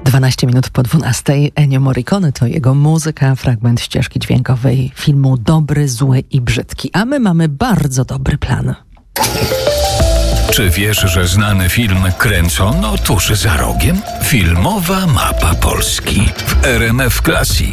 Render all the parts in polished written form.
12 minut po 12. Ennio Morricone to jego muzyka, fragment ścieżki dźwiękowej filmu Dobry, Zły i Brzydki. A my mamy bardzo dobry plan. Czy wiesz, że znany film kręcono tuż za rogiem? Filmowa mapa Polski w RMF Classic.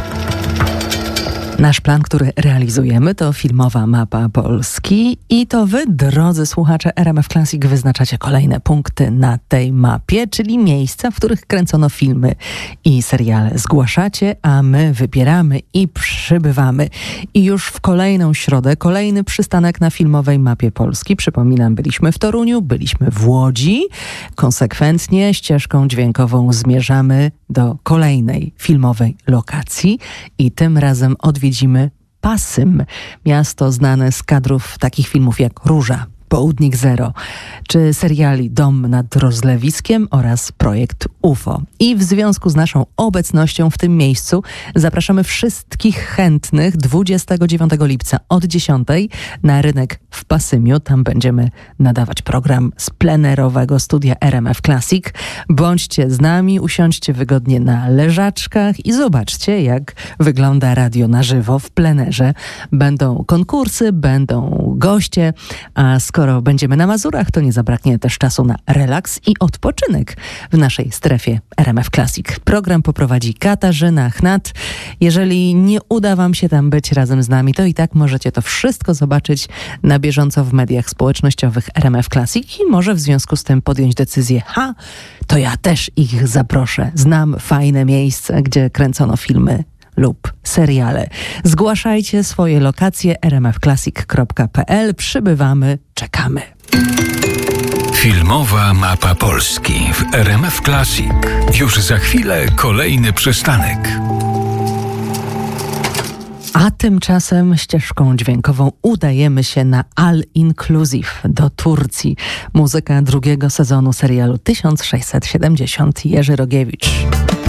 Nasz plan, który realizujemy, to filmowa mapa Polski i to wy, drodzy słuchacze RMF Classic, wyznaczacie kolejne punkty na tej mapie, czyli miejsca, w których kręcono filmy i seriale. Zgłaszacie, a my wybieramy i przybywamy. I już w kolejną środę, kolejny przystanek na filmowej mapie Polski. Przypominam, byliśmy w Toruniu, byliśmy w Łodzi. Konsekwentnie ścieżką dźwiękową zmierzamy do kolejnej filmowej lokacji i tym razem odwiedzimy Pasym, miasto znane z kadrów takich filmów jak Róża, Południk Zero, czy seriali Dom nad Rozlewiskiem oraz Projekt UFO. I w związku z naszą obecnością w tym miejscu zapraszamy wszystkich chętnych 29 lipca od 10 na rynek w Pasymiu. Tam będziemy nadawać program z plenerowego studia RMF Classic. Bądźcie z nami, usiądźcie wygodnie na leżaczkach i zobaczcie, jak wygląda radio na żywo w plenerze. Będą konkursy, będą goście, a skoro będziemy na Mazurach, to nie zabraknie też czasu na relaks i odpoczynek w naszej strefie RMF Classic. Program poprowadzi Katarzyna Chnat. Jeżeli nie uda wam się tam być razem z nami, to i tak możecie to wszystko zobaczyć na bieżąco w mediach społecznościowych RMF Classic i może w związku z tym podjąć decyzję, to ja też ich zaproszę. Znam fajne miejsce, gdzie kręcono filmy lub seriale. Zgłaszajcie swoje lokacje rmfclassic.pl. Przybywamy, czekamy. Filmowa mapa Polski w RMF Classic. Już za chwilę kolejny przystanek. A tymczasem ścieżką dźwiękową udajemy się na All Inclusive do Turcji. Muzyka drugiego sezonu serialu 1670, Jerzy Rogiewicz.